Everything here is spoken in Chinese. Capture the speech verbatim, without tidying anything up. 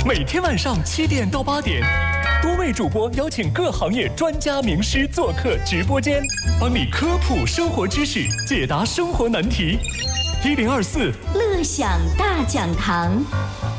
每天晚上七点到八点，多位主播邀请各行业专家名师做客直播间，帮你科普生活知识，解答生活难题。一零二四乐享大讲堂。